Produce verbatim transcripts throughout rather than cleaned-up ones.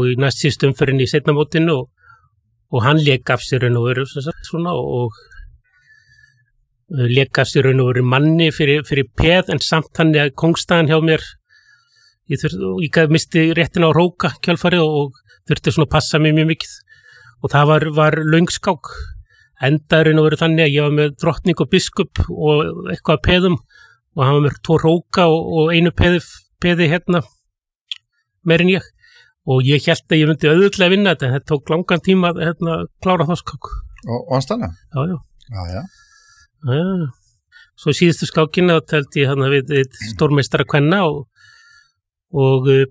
og í næst síðust umferðin í seinna mótinu og, og hann lék af sér raun og veru svona og lék af sér raun og veru manni fyrir, fyrir peð en samt hann að kóngstaðan hjá mér ég, þurfti, ég misti réttin á róka kjálfarið og þurfti svona að passa mig mjög mikið og það var, var löngskák endaði raun og veru þannig að ég var með drottning og biskup og eitthvað að peðum og hann var með tvo róka og, og einu peði, peði hérna meir en ég og ég held að ég myndi auðvitað vinna þetta en þetta tók langan tíma að hérna, klára þá skák. Og, og hann stanna? Já, já. Já, já. Já, svo síðustu skákina þá teldi ég hann við, við stórmeistara kvenna og, og uh,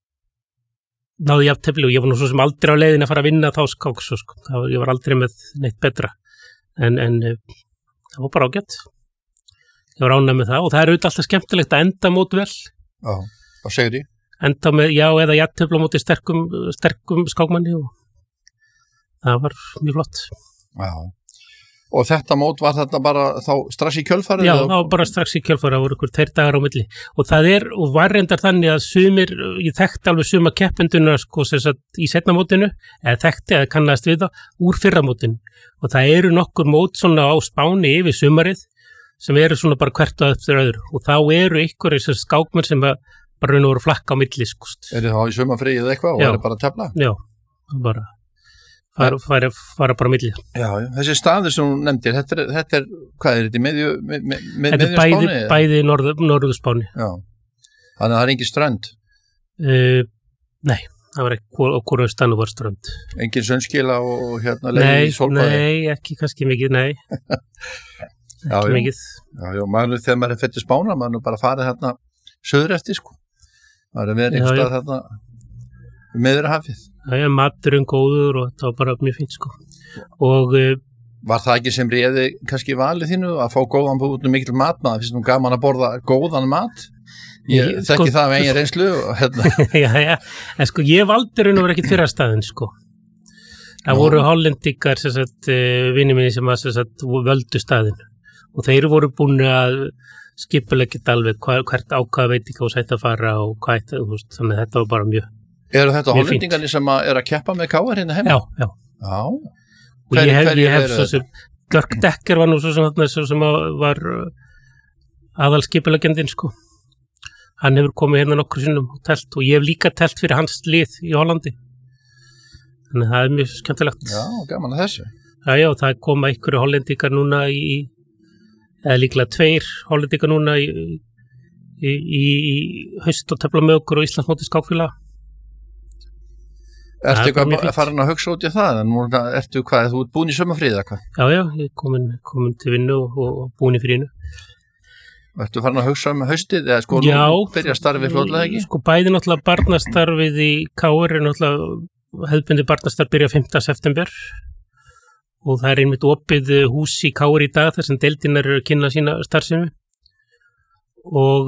náði jafntefli og ég var nú svo sem aldrei á leiðin að fara að vinna þá skák svo sko. Það, ég var aldrei með neitt betra en, en uh, það var bara ágætt. Ég var ánægð með það og það er auðvitað alltaf skemmtilegt að enda mót vel. Já, hvað segir því? Enda með já eða jafntefli á móti sterkum, sterkum skákmanni og það var mjög flott. Já, og þetta mót var þetta bara þá strax í kjölfarið? Já, það var bara strax í kjölfarið, það voru ykkur tveir dagar á milli og það er, og var reyndar þannig að sumir, ég þekkti alveg suma keppenduna sko sem sagt í seinna mótinu eða þekkti eða kannast við það úr fyrra mótinu og það eru nokkur mót svona á Spáni yfir sumarið sem eru svona bara hvert og eftir öðru og þá eru ykkur þessar skákmenn sem að bara raun og voru flakka á milli sko. Er þið þá í sumarfríi eða eitthvað og já. Er það bara að tefla? Já, bara fara, fara, fara bara á milli. Já, já, þessi staður sem þú nefndir, þetta er, þetta er hvað er þetta, í miðju, með, með, þetta er bæði, Spáni? bæði norður, norður Spáni. Já, þannig að það er engin strönd? Uh, nei, það var ekki, á hvoru stanu var strönd. Engin sönnskila og, og hérna leið í sólbaði? Nei, ekki kannski mikið, nei. já, ekki mikið. Já, já, maður, þegar maður er fætt í Spána, maður er bara farið hérna söður eftir, sko. Það er verið einhver stað þarna meður hafið. Já, já, maturinn góður og það var bara mjög fínt, sko. Og uh, var það ekki sem réði kannski valið þínu að fá góðan út um mikil matmaður, finnst þú gaman að borða góðan mat? Ég ég, þekki sko, það af eigin reynslu og hérna. já, já, en sko ég valdi raun og verið ekkert fyrir að staðin, sko. Það Nó. voru hollendingar, sem sagt, vinir minni sem að, sem sagt, völdu staðin og þeir voru búin að skipulegja alveg hva, hvert ákvaða veitinga og sætt að fara og hvað eitt, þú veist, þannig að þetta var bara mjög Eru þetta hollendingarnir sem að er að keppa með K R hérna heima? Já, já. Já. Og hver, ég hef, ég hef svo sem, Dirk Dekker var nú svo sem, svo sem var aðal skipulegjandinn, sko. Hann hefur komið hérna nokkur sinnum og telt og ég hef líka telt fyrir hans lið í Hollandi. Þannig að það er mjög skemmtilegt. Já, gaman að þessu. Já, já, það koma einhverju hollendingar núna í, eða líklega tveir hollendingar núna í, í, í, í haust og tefla með okkur og Íslandsmóti skákfélaga. Ertu eitthvað að fara að hugsa út í það? En nú ertu hvað, þú ert búin í sömafríð eða hvað? Já, já, ég er komin, komin til vinnu og, og búin í frínu. Ertu farin að hugsa um haustið eða sko já, nú byrja starfið fljótlega ekki? Sko bæði náttúrulega barnastarfið í K R er náttúrulega hefðbundi barnastarf byrja fimmta september og það er einmitt opið hús í K R í dag þar sem deildirnar eru að kynna sína starfsemi og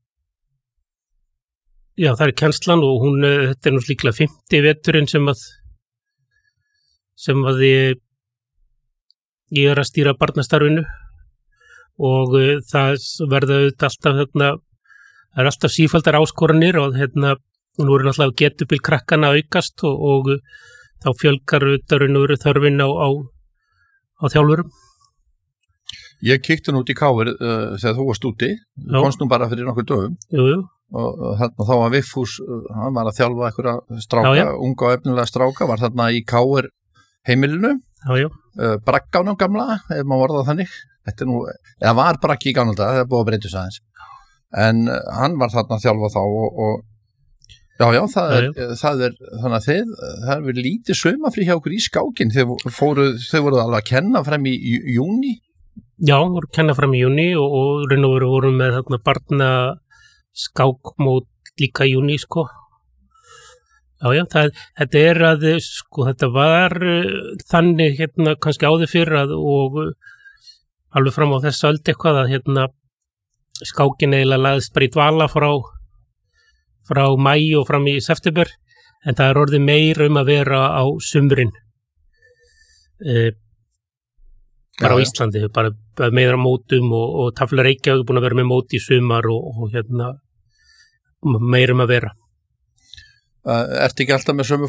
já, það er kennslan og hún, þetta er nú líklega fimmti veturinn sem að sem að ég, ég er að stýra barnastarfinu og það verða auðvitað alltaf hérna, það er alltaf sífaldar áskoranir og hérna, nú eru náttúrulega getubil krakkana aukast og, og þá fjölgar auðvitað raun og veru þörfin á, á, á þjálfurum. Ég kíkti nú út í K R uh, þegar þú varst úti, þú komst nú bara fyrir nokkur dögum. Jú, jú. Og uh, hérna þá var Vigfús, uh, hann var að þjálfa einhverja stráka, já, já. unga og efnilega stráka, var þarna í K R heimilinu, já, já. Uh, Braggánum gamla, ef maður orða þannig. Þetta er nú, eða var Braggi í gamla dag, það er búið að breyta þess aðeins. En uh, hann var þarna að þjálfa þá og, og já, já, það er, já, já. það er, þannig að þeir, það er verið lítið saumafrí hjá okkur í skákin, þeir fóru, þeir voru alveg að kenna frem í, í, í júni. Já, voru að kenna frem í júni og, og raun og veru voru með þarna barna skákmót líka í júni, sko. Já, já, það, þetta er að, sko, þetta var þannig, hérna, kannski áður fyrr að, og alveg fram á þess öld eitthvað að, hérna, skákin eiginlega lagðist bara í dvala frá, frá mæ og fram í september, en það er orðið meir um að vera á sumrin. E, bara ja, á Íslandi, bara meira mótum og, og Tafla Reykjavík búin að vera með mót í sumar og, og hérna, meir um að vera. Uh, ertu ekki alltaf með sömu